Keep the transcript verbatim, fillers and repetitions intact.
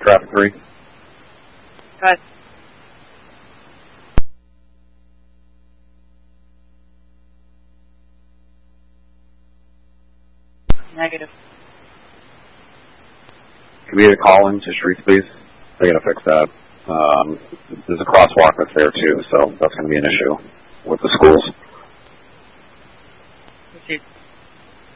traffic three. Cut. Negative. Can we get a call in to streets, please? They gotta fix that. Um, there's a crosswalk that's there too, so that's gonna be an issue with the schools. Proceed.